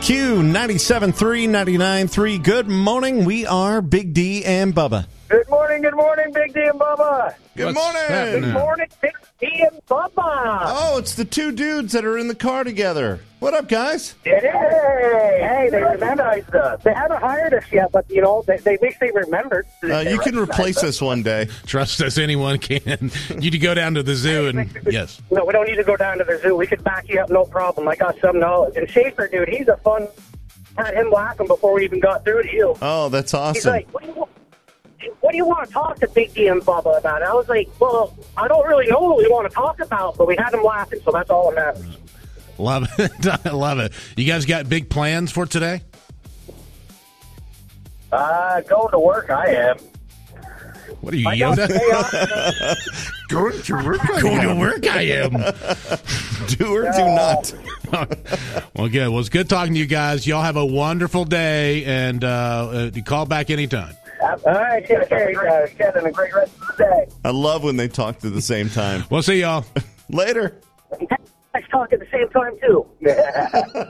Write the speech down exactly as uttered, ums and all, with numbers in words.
Q ninety-seven three, ninety-nine three. Good morning. We are Big D and Bubba. Good morning, good morning, Big D and Bubba. Good What's morning. happening? Good morning, Big D and Bubba. Oh, it's the two dudes that are in the car together. What up, guys? Hey, hey, they recognized us. They haven't hired us yet, but, you know, they, they wish they remembered. Uh, They you can recognized replace us. us one day. Trust us, anyone can. You to go down to the zoo and yes. No, we don't need to go down to the zoo. We could back you up, no problem. I got some knowledge. And Schaefer, dude, he's a fun... Had him laughing before we even got through to you. Oh, that's He's awesome. like, what do, you, want- what do you want to talk to Big D and Bubba about? And I was like, well, I don't really know what we want to talk about, but we had him laughing, so that's all that matters. Love it. I love it. You guys got big plans for today? Uh, going to work, I am. What are you, I got Yoda? chaos. Going to work. Going to work, I am. Do or do not. Well, good. Well, it's good talking to you guys. Y'all have a wonderful day, and uh, uh, you call back anytime. All right, take care, uh, Ken, and a great rest of the day. I love when they talk at the same time. We'll see y'all. Later. Let's talk at the same time, too.